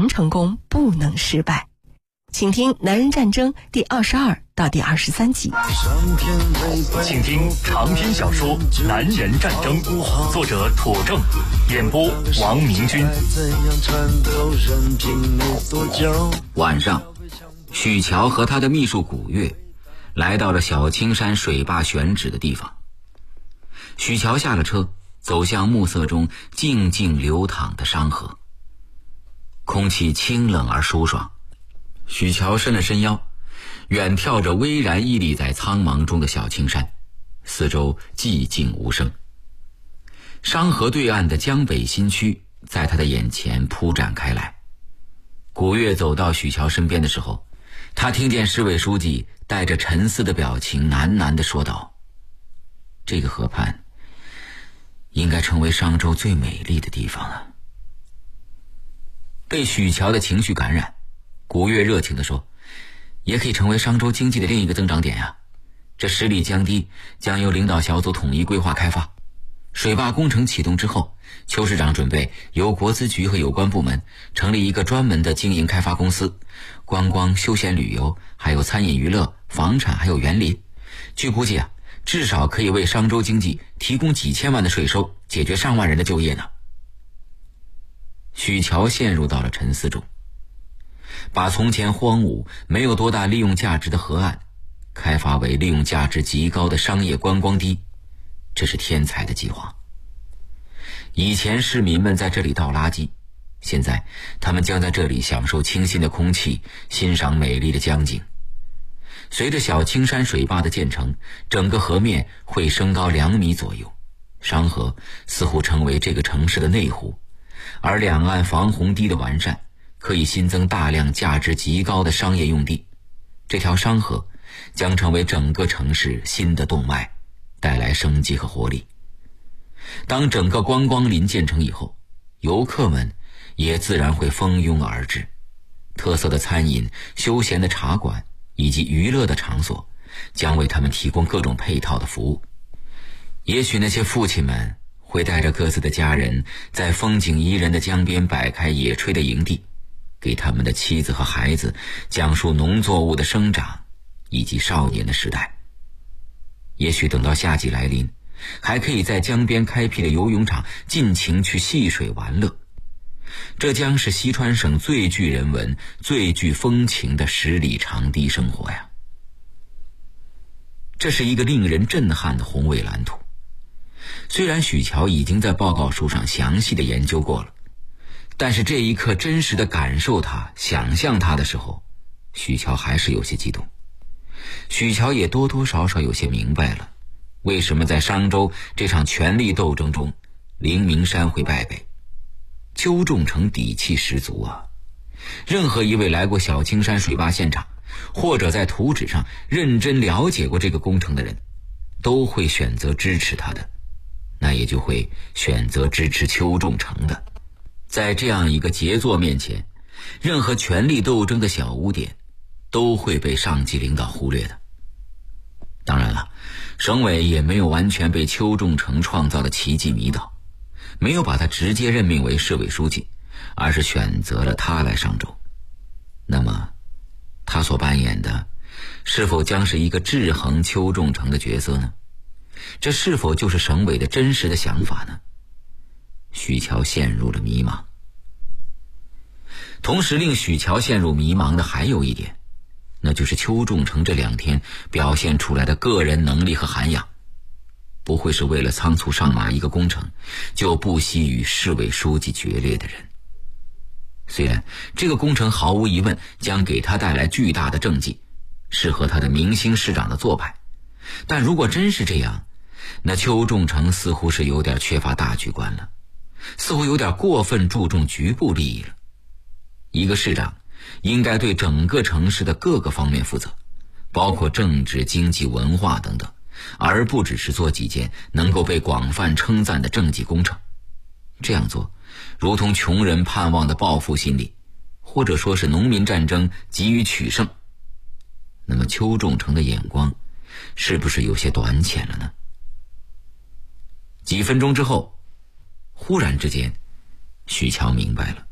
成功，不能失败。请听《男人战争》第22到第23集。 请听长篇小说《男人战争》，作者妥正，演播王明君。 晚上，许乔和他的秘书古月来到了小青山水坝选址的地方。许乔下了车，走向暮色中静静流淌的商河。空气清冷而舒爽，许乔伸了伸腰，远眺着巍然屹立在苍茫中的小青山，四周寂静无声。商河对岸的江北新区在他的眼前铺展开来。古月走到许乔身边的时候，他听见市委书记带着沉思的表情喃喃地说道：这个河畔应该成为商州最美丽的地方了。被许乔的情绪感染，古月热情地说：也可以成为商州经济的另一个增长点呀。这10里江堤将由领导小组统一规划开发，水坝工程启动之后，邱市长准备由国资局和有关部门成立一个专门的经营开发公司，观光、休闲旅游，还有餐饮娱乐、房产还有园林，据估计啊，至少可以为商州经济提供几千万的税收，解决上万人的就业呢。许乔陷入到了沉思中，把从前荒芜没有多大利用价值的河岸开发为利用价值极高的商业观光堤，这是天才的计划。以前市民们在这里倒垃圾，现在他们将在这里享受清新的空气，欣赏美丽的江景。随着小青山水坝的建成，整个河面会升高2米左右，商河似乎成为这个城市的内湖，而两岸防洪堤的完善可以新增大量价值极高的商业用地。这条商河将成为整个城市新的动脉，带来生机和活力。当整个观光林建成以后，游客们也自然会蜂拥而至，特色的餐饮、休闲的茶馆以及娱乐的场所将为他们提供各种配套的服务。也许那些父亲们会带着各自的家人，在风景宜人的江边摆开野炊的营地，给他们的妻子和孩子讲述农作物的生长以及少年的时代。也许等到夏季来临，还可以在江边开辟的游泳场尽情去戏水玩乐。这将是西川省最具人文、最具风情的10里长堤生活呀！这是一个令人震撼的宏伟蓝图。虽然许乔已经在报告书上详细的研究过了，但是这一刻真实的感受它、想象它的时候，许乔还是有些激动。许乔也多多少少有些明白了，为什么在商州这场权力斗争中，灵明山会败北。邱仲成底气十足啊！任何一位来过小青山水坝现场，或者在图纸上认真了解过这个工程的人，都会选择支持他的，那也就会选择支持邱仲成的。在这样一个杰作面前，任何权力斗争的小污点都会被上级领导忽略的。当然了，省委也没有完全被邱仲成创造的奇迹迷倒，没有把他直接任命为市委书记，而是选择了他来商州。那么他所扮演的是否将是一个制衡邱仲成的角色呢？这是否就是省委的真实的想法呢？许乔陷入了迷茫。同时令许乔陷入迷茫的还有一点，那就是邱仲成这2天表现出来的个人能力和涵养，不会是为了仓促上马一个工程就不惜与市委书记决裂的人。虽然这个工程毫无疑问将给他带来巨大的政绩，适合他的明星市长的做派，但如果真是这样，那邱仲成似乎是有点缺乏大局观了，似乎有点过分注重局部利益了。一个市长应该对整个城市的各个方面负责，包括政治、经济、文化等等，而不只是做几件能够被广泛称赞的政绩工程。这样做如同穷人盼望的报复心理，或者说是农民战争急于取胜。那么邱仲成的眼光是不是有些短浅了呢？几分钟之后，忽然之间许乔明白了，